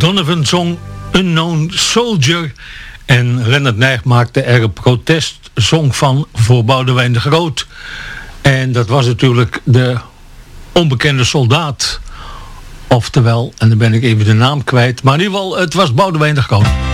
Donovan zong Unknown Soldier en Lennart Nijg maakte er een protestsong van voor Boudewijn de Groot. En dat was natuurlijk de onbekende soldaat. Oftewel, en dan ben ik even de naam kwijt, maar in ieder geval, het was Boudewijn de Groot.